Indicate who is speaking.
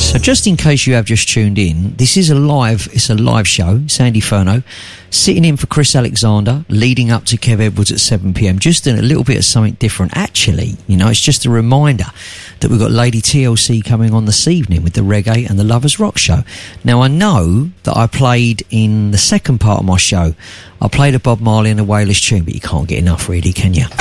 Speaker 1: So just in case you have just tuned in, it's a live show. Sandy Furno sitting in for Chris Alexander, leading up to Kev Edwards at 7 p.m. Just doing a little bit of something different. Actually, it's just a reminder that we've got Lady TLC coming on this evening with the Reggae and the Lovers Rock show. Now, I know that I played in the second part of my show, I played a Bob Marley and a Wailers tune, but you can't get enough, really, can you?